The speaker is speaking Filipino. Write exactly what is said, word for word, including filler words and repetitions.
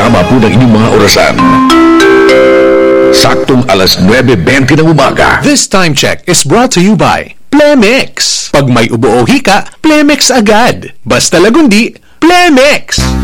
tama po ng inyong mga orasan. Saktong alas nuwebe bente ng umaga. This time check is brought to you by Plemix. Pag may ubo o hika, Plemix agad. Basta lagundi, Plemix!